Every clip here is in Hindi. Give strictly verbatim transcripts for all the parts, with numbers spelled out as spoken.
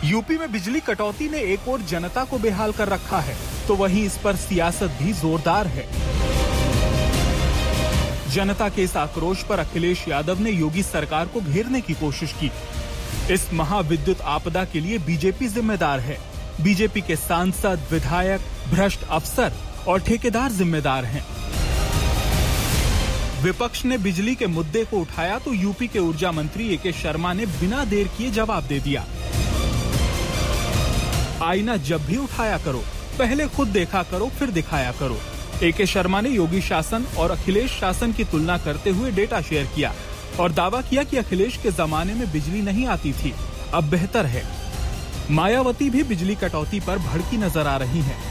यूपी में बिजली कटौती ने एक और जनता को बेहाल कर रखा है, तो वहीं इस पर सियासत भी जोरदार है। जनता के इस आक्रोश पर अखिलेश यादव ने योगी सरकार को घेरने की कोशिश की। इस महाविद्युत आपदा के लिए बीजेपी जिम्मेदार है। बीजेपी के सांसद, विधायक, भ्रष्ट अफसर और ठेकेदार जिम्मेदार हैं। विपक्ष ने बिजली के मुद्दे को उठाया तो यूपी के ऊर्जा मंत्री ए के शर्मा ने बिना देर किए जवाब दे दिया। आईना जब भी उठाया करो, पहले खुद देखा करो, फिर दिखाया करो। ए के शर्मा ने योगी शासन और अखिलेश शासन की तुलना करते हुए डेटा शेयर किया और दावा किया कि अखिलेश के जमाने में बिजली नहीं आती थी, अब बेहतर है। मायावती भी बिजली कटौती पर भड़की नजर आ रही हैं।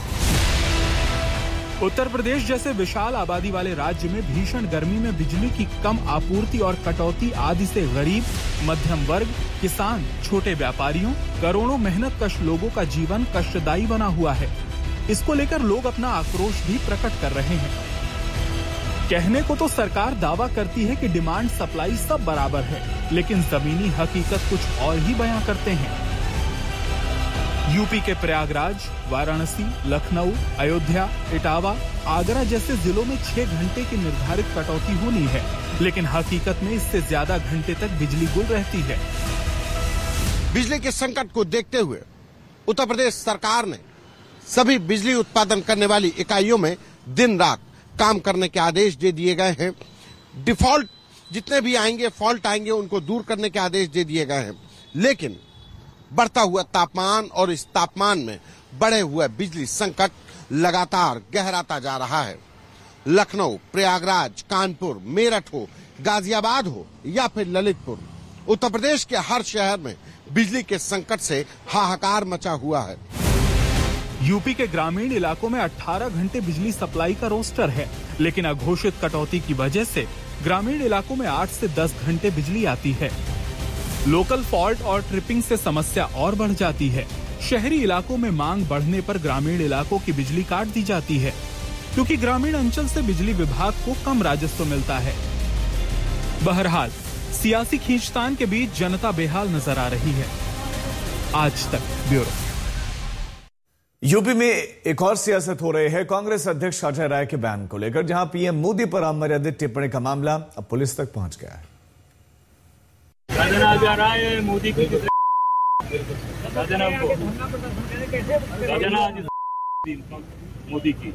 उत्तर प्रदेश जैसे विशाल आबादी वाले राज्य में भीषण गर्मी में बिजली की कम आपूर्ति और कटौती आदि से गरीब, मध्यम वर्ग, किसान, छोटे व्यापारियों, करोड़ों मेहनतकश लोगों का जीवन कष्टदायी बना हुआ है। इसको लेकर लोग अपना आक्रोश भी प्रकट कर रहे हैं। कहने को तो सरकार दावा करती है कि डिमांड सप्लाई सब बराबर है, लेकिन जमीनी हकीकत कुछ और ही बयां करते हैं। यूपी के प्रयागराज, वाराणसी, लखनऊ, अयोध्या, इटावा, आगरा जैसे जिलों में छह घंटे की निर्धारित कटौती होनी है, लेकिन हकीकत में इससे ज्यादा घंटे तक बिजली गुल रहती है। बिजली के संकट को देखते हुए उत्तर प्रदेश सरकार ने सभी बिजली उत्पादन करने वाली इकाइयों में दिन रात काम करने के आदेश दे दिए गए हैं। डिफॉल्ट जितने भी आएंगे, फॉल्ट आएंगे, उनको दूर करने के आदेश दे दिए गए हैं। लेकिन बढ़ता हुआ तापमान और इस तापमान में बढ़े हुए बिजली संकट लगातार गहराता जा रहा है। लखनऊ, प्रयागराज, कानपुर, मेरठ हो, गाजियाबाद हो या फिर ललितपुर, उत्तर प्रदेश के हर शहर में बिजली के संकट से हाहाकार मचा हुआ है। यूपी के ग्रामीण इलाकों में अठारह घंटे बिजली सप्लाई का रोस्टर है, लेकिन अघोषित कटौती की वजह से ग्रामीण इलाकों में आठ से दस घंटे बिजली आती है। लोकल फॉल्ट और ट्रिपिंग से समस्या और बढ़ जाती है। शहरी इलाकों में मांग बढ़ने पर ग्रामीण इलाकों की बिजली काट दी जाती है, क्योंकि ग्रामीण अंचल से बिजली विभाग को कम राजस्व मिलता है। बहरहाल सियासी खींचतान के बीच जनता बेहाल नजर आ रही है। आज तक ब्यूरो। यूपी में एक और सियासत हो रही है कांग्रेस अध्यक्ष अजय राय के बयान को लेकर, जहां पीएम मोदी पर अमर्यादित टिप्पणी का मामला अब पुलिस तक पहुंच गया है। राय मोदी की मोदी की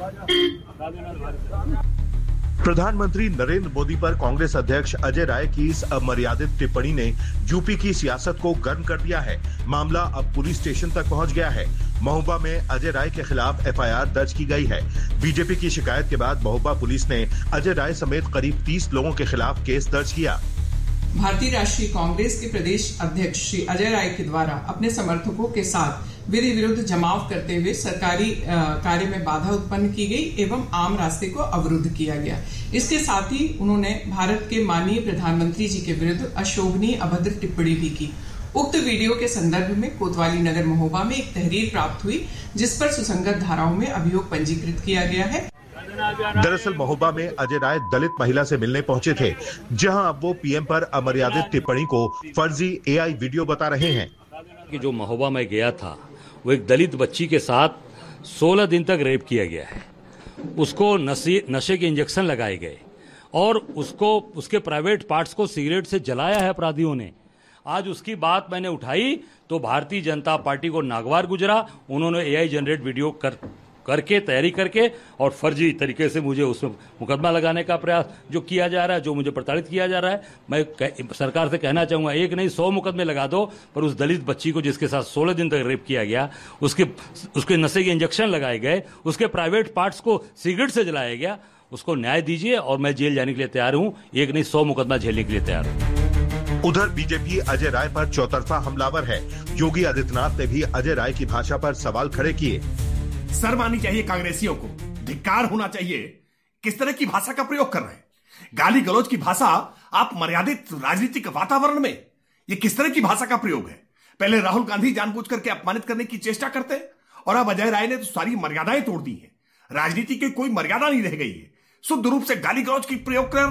प्रधानमंत्री नरेंद्र मोदी पर कांग्रेस अध्यक्ष अजय राय की इस अमर्यादित टिप्पणी ने यूपी की सियासत को गर्म कर दिया है। मामला अब पुलिस स्टेशन तक पहुंच गया है। महोबा में अजय राय के खिलाफ एफ आई आर दर्ज की गई है। बीजेपी की शिकायत के बाद महोबा पुलिस ने अजय राय समेत करीब तीस लोगों के खिलाफ केस दर्ज किया। भारतीय राष्ट्रीय कांग्रेस के प्रदेश अध्यक्ष श्री अजय राय के द्वारा अपने समर्थकों के साथ विधि विरुद्ध जमाव करते हुए सरकारी कार्य में बाधा उत्पन्न की गई एवं आम रास्ते को अवरुद्ध किया गया। इसके साथ ही उन्होंने भारत के माननीय प्रधानमंत्री जी के विरुद्ध अशोभनीय अभद्र टिप्पणी भी की। उक्त वीडियो के संदर्भ में कोतवाली नगर महोबा में एक तहरीर प्राप्त हुई, जिस पर सुसंगत धाराओं में अभियोग पंजीकृत किया गया है। दरअसल महोबा में अजय राय दलित महिला से मिलने पहुंचे थे, जहां अब वो पीएम पर अमर्यादित टिप्पणी को फर्जी ए आई वीडियो बता रहे हैं। कि जो महोबा में गया था वो एक दलित बच्ची के साथ सोलह दिन तक रेप किया गया है। उसको नशे नशे के इंजेक्शन लगाए गए और उसको उसके प्राइवेट पार्ट्स को सिगरेट से जलाया है अपराधियों ने। आज उसकी बात मैंने उठाई तो भारतीय जनता पार्टी को नागवार गुजरा। उन्होंने ए आई जनरेट वीडियो कर करके तैयारी करके और फर्जी तरीके से मुझे उसमें मुकदमा लगाने का प्रयास जो किया जा रहा है, जो मुझे प्रताड़ित किया जा रहा है। मैं सरकार से कहना चाहूंगा, एक नहीं सौ मुकदमे लगा दो, पर उस दलित बच्ची को जिसके साथ सोलह दिन तक रेप किया गया, उसके उसके नशे के इंजेक्शन लगाए गए, उसके प्राइवेट पार्ट्स को सिगरेट से जलाया गया, उसको न्याय दीजिए और मैं जेल जाने के लिए तैयार हूं। एक नहीं सौ मुकदमा झेलने के लिए तैयार हूं। उधर बीजेपी अजय राय पर चौतरफा हमलावर है। योगी आदित्यनाथ ने भी अजय राय की भाषा पर सवाल खड़े किए। शर्म आनी चाहिए कांग्रेसियों को, धिक्कार होना चाहिए। किस तरह की भाषा का प्रयोग कर रहे हैं? गाली गलौज की भाषा आप मर्यादित राजनीतिक वातावरण में, ये किस तरह की भाषा का प्रयोग है? पहले राहुल गांधी जानबूझ करके अपमानित करने की चेष्टा करते हैं और अब अजय राय ने तो सारी मर्यादाएं तोड़ दी है। राजनीति की कोई मर्यादा नहीं रह गई है। शुद्ध रूप से गाली गलौज की प्रयोग कर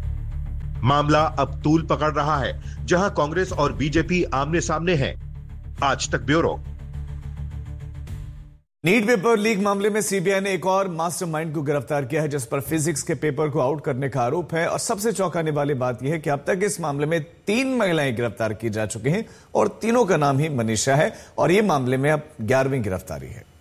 रहे। मामला अब तूल पकड़ रहा है, जहां कांग्रेस और बीजेपी आमने सामने है। आज तक ब्यूरो। नीट पेपर लीक मामले में सीबीआई ने एक और मास्टरमाइंड को गिरफ्तार किया है, जिस पर फिजिक्स के पेपर को आउट करने का आरोप है। और सबसे चौंकाने वाली बात यह है कि अब तक इस मामले में तीन महिलाएं गिरफ्तार की जा चुकी हैं और तीनों का नाम ही मनीषा है और यह मामले में अब ग्यारहवीं गिरफ्तारी है।